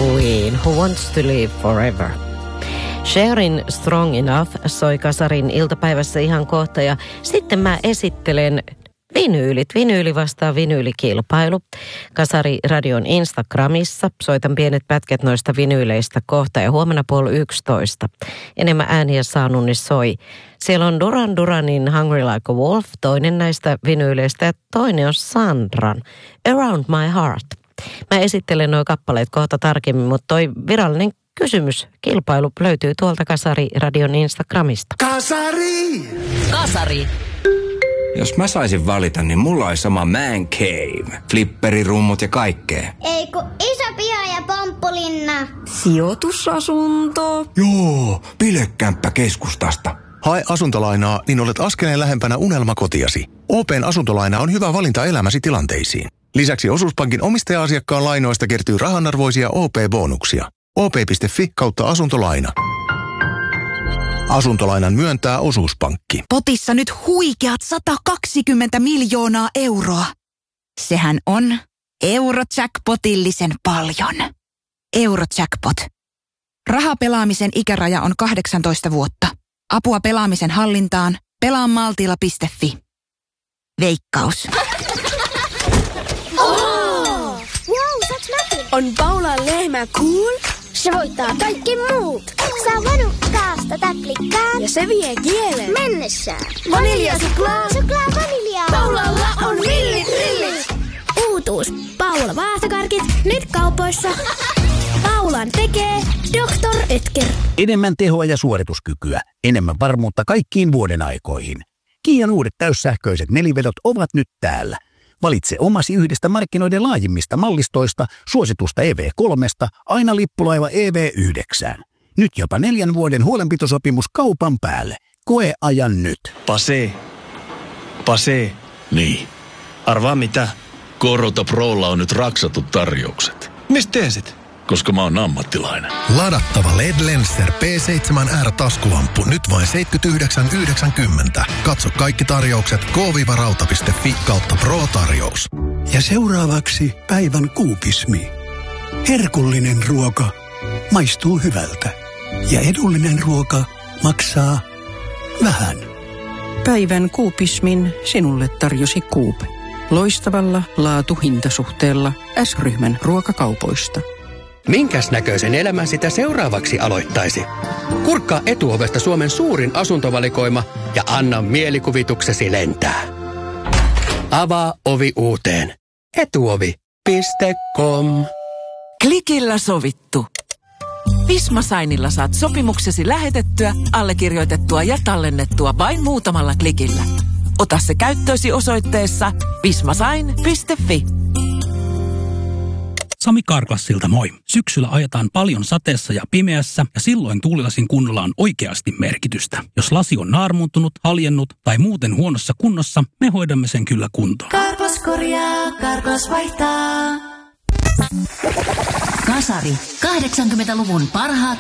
Queen, Who Wants to Live Forever. Sharing Strong Enough soi Kasarin iltapäivässä ihan kohta ja sitten mä esittelen vinyylit. Vinyyli vastaa vinyylikilpailu. Kasari Radion Instagramissa. Soitan pienet pätkät noista vinyyleistä kohta ja huomenna 10:30. Enemmän ääniä saanut, niin soi. Siellä on Duran Duranin Hungry Like a Wolf, toinen näistä vinyyleistä ja toinen on Sandran Around My Heart. Mä esittelen nuo kappaleet kohta tarkemmin, mutta toi virallinen kysymyskilpailu löytyy tuolta Kasari Radion Instagramista. Kasari! Kasari! Jos mä saisin valita, niin mulla olisi sama man cave, flipperirummut ja kaikkea. Ei kun iso piha ja pomppulinna. Sijoitusasunto. Joo, bilekämppä keskustasta. Hae asuntolainaa, niin olet askeleen lähempänä unelmakotiasi. OP:n asuntolaina on hyvä valinta elämäsi tilanteisiin. Lisäksi Osuuspankin omistaja-asiakkaan lainoista kertyy rahanarvoisia OP-bonuksia. op.fi/asuntolaina. Asuntolainan myöntää Osuuspankki. Potissa nyt huikeat 120 miljoonaa euroa. Sehän on Eurojackpotillisen paljon. Eurojackpot. Rahapelaamisen ikäraja on 18 vuotta. Apua pelaamisen hallintaan. Pelaamaltilla.fi. Veikkaus. On Paulan lehmä cool? Se voittaa kaikki muut. Saa vanukkaasta täplikkaan. Ja se vie kielen mennessään. Vaniljasuklaa. Suklaa vaniljaa. Paulalla on villit rillit. Uutuus. Paula vaahtokarkit. Nyt kaupoissa. Paulan tekee Dr. Ötker. Enemmän tehoa ja suorituskykyä. Enemmän varmuutta kaikkiin vuoden aikoihin. Kian uudet täyssähköiset nelivedot ovat nyt täällä. Valitse omasi yhdestä markkinoiden laajimmista mallistoista, suositusta EV3, aina lippulaiva EV9. Nyt jopa 4 vuoden huolenpitosopimus kaupan päälle. Koe ajan nyt. Pase. Niin. Arvaa mitä? Korota Prolla on nyt raksatut tarjoukset. Mistä tiesit? Koska mä oon ammattilainen. Ladattava LED Lenser P7R-taskulamppu nyt vain 79,90. Katso kaikki tarjoukset k-rauta.fi/pro-tarjous. Ja seuraavaksi päivän kuupismi. Herkullinen ruoka maistuu hyvältä. Ja edullinen ruoka maksaa vähän. Päivän kuupismin sinulle tarjosi Coop. Loistavalla laatu-hintasuhteella S-ryhmän ruokakaupoista. Minkäs näköisen elämän sitä seuraavaksi aloittaisi? Kurkkaa Etuovesta Suomen suurin asuntovalikoima ja anna mielikuvituksesi lentää. Avaa ovi uuteen. Etuovi.com. Klikillä sovittu. Visma Signilla saat sopimuksesi lähetettyä, allekirjoitettua ja tallennettua vain muutamalla klikillä. Ota se käyttöösi osoitteessa vismasign.fi. Sami Karklassilta moi. Syksyllä ajetaan paljon sateessa ja pimeässä ja silloin tuulilasin kunnolla on oikeasti merkitystä. Jos lasi on naarmuuntunut, haljennut tai muuten huonossa kunnossa, me hoidamme sen kyllä kuntoon. Karklas korjaa, Karklas vaihtaa. Kasari. 80-luvun parhaat